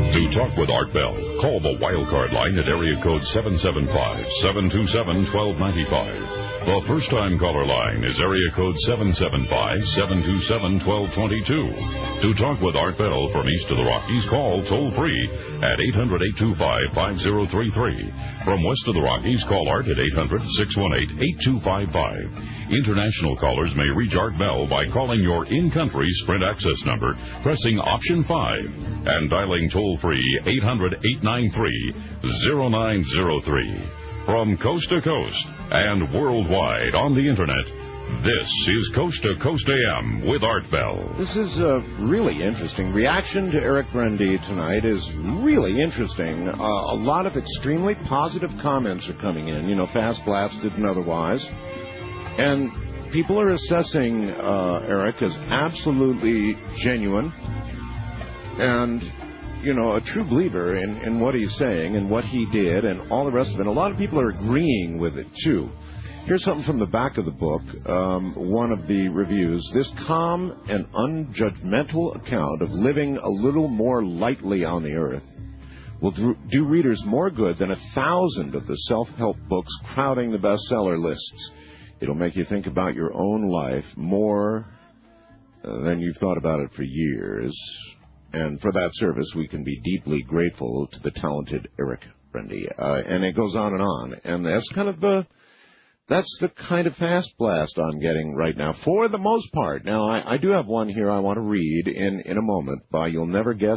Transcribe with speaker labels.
Speaker 1: To talk with Art Bell, call the Wildcard line at area code 775-727-1295. The first-time caller line is area code 775-727-1222. To talk with Art Bell from east of the Rockies, call toll-free at 800-825-5033. From west of the Rockies, call Art at 800-618-8255. International callers may reach Art Bell by calling your in-country Sprint access number, pressing option 5, and dialing toll-free 800-893-0903. From coast to coast and worldwide on the Internet, this is Coast to Coast AM with Art Bell.
Speaker 2: This is really interesting. Reaction to Eric Brandy tonight is really interesting. A lot of extremely positive comments are coming in, fast blasted and otherwise. And people are assessing Eric as absolutely genuine and a true believer in what he's saying and what he did and all the rest of it. A lot of people are agreeing with it, too. Here's something from the back of the book, one of the reviews. This calm and unjudgmental account of living a little more lightly on the earth will do readers more good than 1,000 of the self-help books crowding the bestseller lists. It'll make you think about your own life more than you've thought about it for years. And for that service, we can be deeply grateful to the talented Eric Brandy. And it goes on. And that's the kind of fast blast I'm getting right now, for the most part. Now, I do have one here I want to read in a moment by You'll Never Guess